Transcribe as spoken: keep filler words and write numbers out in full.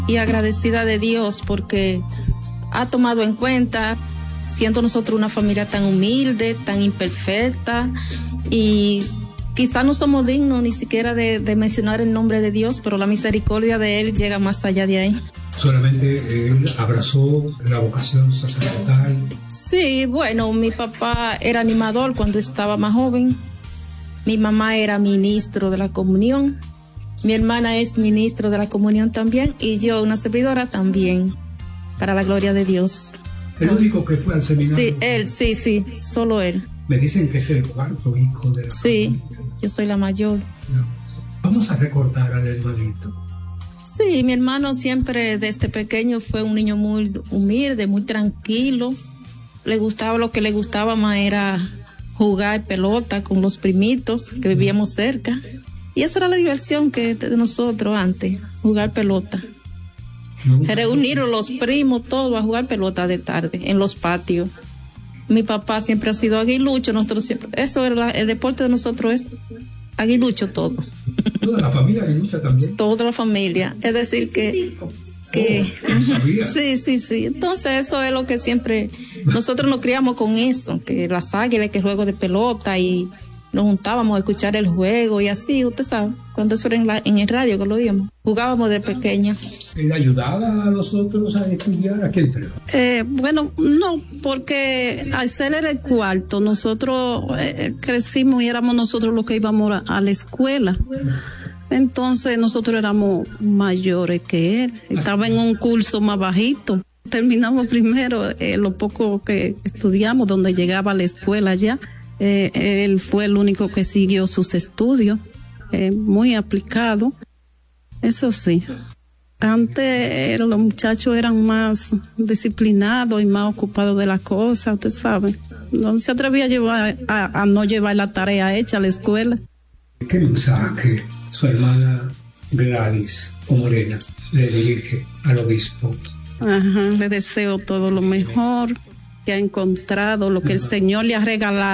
y agradecida de Dios porque ha tomado en cuenta, siendo nosotros una familia tan humilde, tan imperfecta, y quizá no somos dignos ni siquiera de, de mencionar el nombre de Dios, pero la misericordia de Él llega más allá de ahí. ¿Solamente él abrazó la vocación sacerdotal? Sí, bueno, mi papá era animador cuando estaba más joven, mi mamá era ministro de la comunión, mi hermana es ministro de la comunión también, y yo, una servidora también, para la gloria de Dios. ¿El único que fue al seminario? Sí, él, sí, sí, solo él. Me dicen que es el cuarto hijo de la Sí, familia. yo soy la mayor. No. Vamos a recordar al hermanito. Sí, mi hermano siempre desde pequeño fue un niño muy humilde, muy tranquilo. Le gustaba, lo que le gustaba más era jugar pelota con los primitos que vivíamos cerca. Y esa era la diversión que de nosotros antes, jugar pelota. Reunir a los primos, todos a jugar pelota de tarde en los patios. Mi papá siempre ha sido aguilucho, nosotros siempre, eso era el deporte de nosotros, es aguilucho todo. ¿Toda la familia aguilucha también? Toda la familia, es decir que... que oh, no sabía. Sí, sí, sí. Entonces eso es lo que siempre, nosotros nos criamos con eso, que las águilas, que juego de pelota, y nos juntábamos a escuchar el juego y así, usted sabe, cuando eso era en, la, en el radio que lo oíamos, jugábamos de pequeña. ¿Él ayudaba a los otros a estudiar? ¿A quién creo? Eh, bueno, no, porque al ser el cuarto, nosotros eh, crecimos y éramos nosotros los que íbamos a, a la escuela. Entonces nosotros éramos mayores que él, estaba en un curso más bajito. Terminamos primero eh, lo poco que estudiamos, donde llegaba a la escuela ya. Eh, él fue el único que siguió sus estudios, eh, muy aplicado. Eso sí, antes eh, los muchachos eran más disciplinados y más ocupados de las cosas, usted sabe. No se atrevía a, llevar, a, a no llevar la tarea hecha a la escuela. ¿Qué mensaje su hermana Gladys o Morena le dirige al obispo? Ajá, le deseo todo lo mejor, que ha encontrado, lo que el Señor le ha regalado.